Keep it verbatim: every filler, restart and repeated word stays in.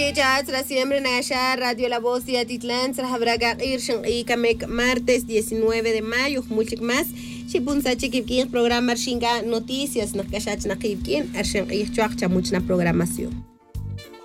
Ya tras siempre Naya Radio La Voz de Atitlán tras habrá Irshan y Kamek martes diecinueve de mayo muchik más Shipunsa Chiquipkin programa Shinga Noticias Nakashach Nakipkin Arshan y Chuacha mucha programación.